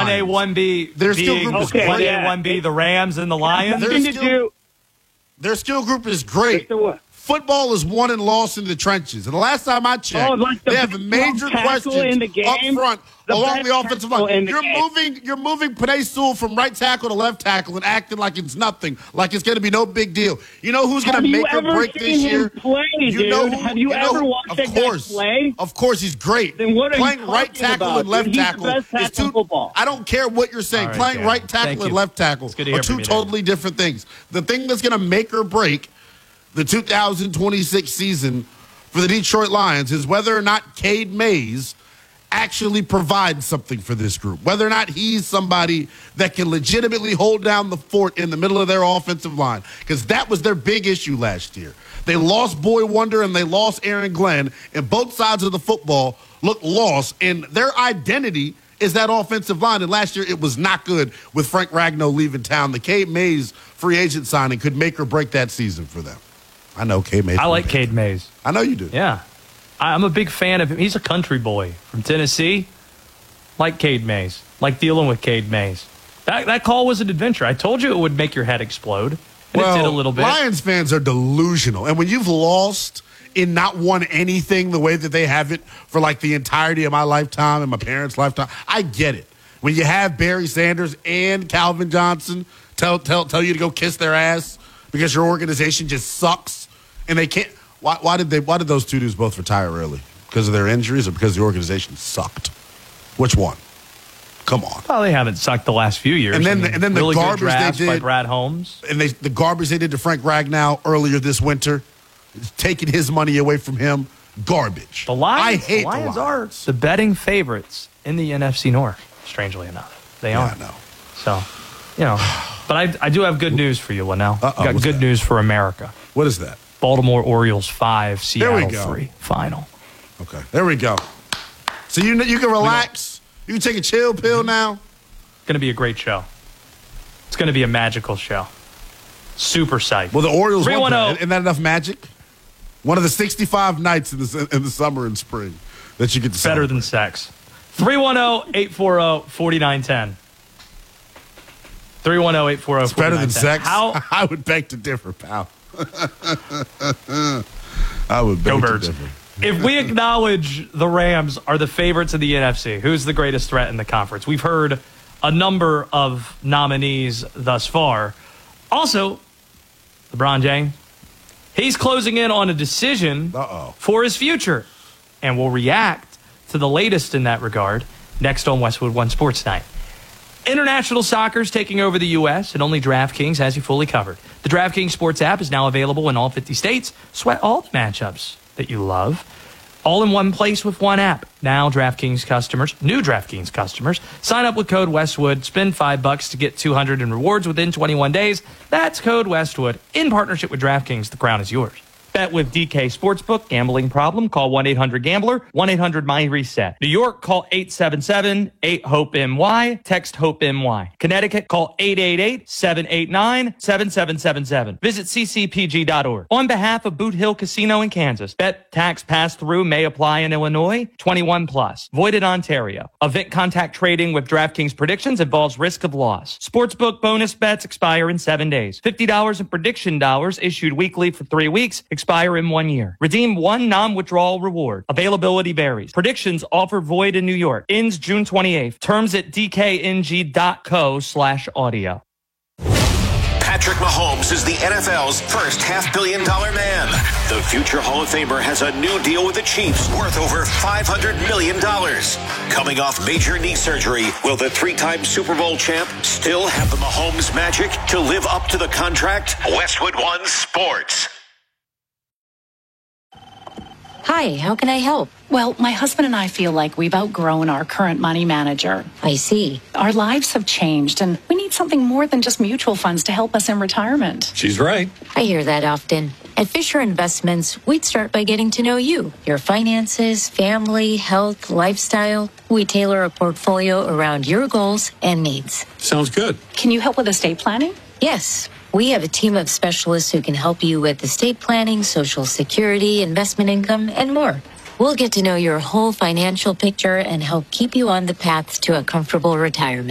1A, 1B. Their skill group is great. 1A, 1B, the Rams and the Lions. Their skill group is great. Football is won and lost in the trenches. And the last time I checked, they have major questions up front along the offensive line. You're moving Penei Sewell from right tackle to left tackle and acting like it's nothing, like it's going to be no big deal. You know who's going to make or break this year? Have you ever watched that guy play? Of course, he's great. Then what are playing you right tackle about? and left He's tackle the best is tackle in football. I don't care what you're saying. Right, playing Dan. right tackle and left tackle are two totally different things. The thing that's going to make or break the 2026 season for the Detroit Lions is whether or not Cade Mays actually provides something for this group, whether or not he's somebody that can legitimately hold down the fort in the middle of their offensive line, because that was their big issue last year. They lost Boy Wonder and they lost Aaron Glenn, and both sides of the football look lost, and their identity is that offensive line. And last year it was not good with Frank Ragnow leaving town. The Cade Mays free agent signing could make or break that season for them. I know Cade Mays. I like Cade Mays. I know you do. Yeah. I'm a big fan of him. He's a country boy from Tennessee. Like Cade Mays. Like dealing with Cade Mays. That call was an adventure. I told you it would make your head explode. And it did a little bit. Lions fans are delusional. And when you've lost and not won anything the way that they have it for like the entirety of my lifetime and my parents' lifetime, I get it. When you have Barry Sanders and Calvin Johnson tell you to go kiss their ass because your organization just sucks and they can't. Why did those two dudes both retire early? Because of their injuries or because the organization sucked? Which one? Come on. Well, they haven't sucked the last few years. And then really the garbage good they did by Brad Holmes. And the garbage they did to Frank Ragnow earlier this winter, taking his money away from him, garbage. The Lions, I hate the Lions are the betting favorites in the NFC North, strangely enough. They are. I know. So, but I do have good news for you, Linnell. Got good news for America. What is that? Baltimore Orioles 5, Seattle 3 final. Okay, there we go. So you can relax. You can take a chill pill now. It's going to be a great show. It's going to be a magical show. Super psyched. Well, the Orioles won. 3-1-0. Isn't that enough magic? One of the 65 nights in the summer and spring that you get to better than sex. 310-840-4910. 310-840-4910. It's better than sex? How? I would beg to differ, pal. I would beg to differ. If we acknowledge the Rams are the favorites of the NFC, who's the greatest threat in the conference? We've heard a number of nominees thus far. Also, LeBron James, he's closing in on a decision for his future. And we'll react to the latest in that regard next on Westwood One Sports Night. International soccer's taking over the U.S., and only DraftKings has you fully covered. The DraftKings Sports app is now available in all 50 states. Sweat all the matchups that you love, all in one place with one app. Now DraftKings customers, new DraftKings customers, sign up with code Westwood, spend $5 to get $200 in rewards within 21 days. That's code Westwood. In partnership with DraftKings, the crown is yours. Bet with DK Sportsbook. Gambling problem? Call 1-800-GAMBLER. 1-800-MY-RESET. New York, call 877-8-HOPE-MY. Text HOPE-MY. Connecticut, call 888-789-7777. Visit ccpg.org. On behalf of Boot Hill Casino in Kansas, bet tax pass-through may apply in Illinois. 21 plus. Void in Ontario. Event contact trading with DraftKings predictions involves risk of loss. Sportsbook bonus bets expire in 7 days. $50 in prediction dollars issued weekly for 3 weeks. Expire in 1 year. Redeem one non-withdrawal reward. Availability varies. Predictions offer void in New York. Ends June 28th. Terms at dkng.co/audio. Patrick Mahomes is the NFL's first $500 million man. The future Hall of Famer has a new deal with the Chiefs worth over $500 million. Coming off major knee surgery, will the three-time Super Bowl champ still have the Mahomes magic to live up to the contract? Westwood One Sports. Hi, how can I help? Well, my husband and I feel like we've outgrown our current money manager. I see. Our lives have changed, and we need something more than just mutual funds to help us in retirement. She's right. I hear that often. At Fisher Investments, we'd start by getting to know you, your finances, family, health, lifestyle. We tailor a portfolio around your goals and needs. Sounds good. Can you help with estate planning? Yes. We have a team of specialists who can help you with estate planning, Social Security, investment income, and more. We'll get to know your whole financial picture and help keep you on the path to a comfortable retirement.